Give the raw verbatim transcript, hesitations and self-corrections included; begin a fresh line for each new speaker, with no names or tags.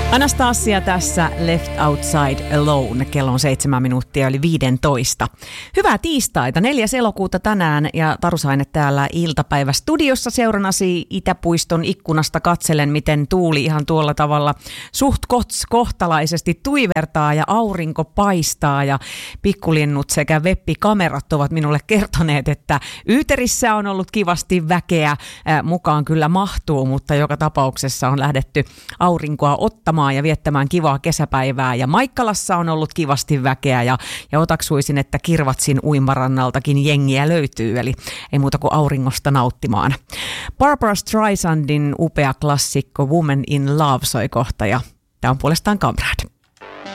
Anastasia tässä Left Outside Alone. Kello on seitsemän minuuttia yli viisitoista. Hyvää tiistaita, neljäs elokuuta tänään ja Taru Saine täällä iltapäivästudiossa seurannasi Itäpuiston ikkunasta katselen, miten tuuli ihan tuolla tavalla suht kohtalaisesti tuivertaa ja aurinko paistaa ja pikkulinnut sekä webbikamerat ovat minulle kertoneet, että Yyterissä on ollut kivasti väkeä. Mukaan kyllä mahtuu, mutta joka tapauksessa on lähdetty aurinkoa ottamaan ja viettämään kivaa kesäpäivää. Ja Maikkalassa on ollut kivasti väkeä ja, ja otaksuisin, että Kirvatsin uimarannaltakin jengiä löytyy. Eli ei muuta kuin auringosta nauttimaan. Barbara Streisandin upea klassikko Woman in Love soi kohta ja tämä on puolestaan Comrade.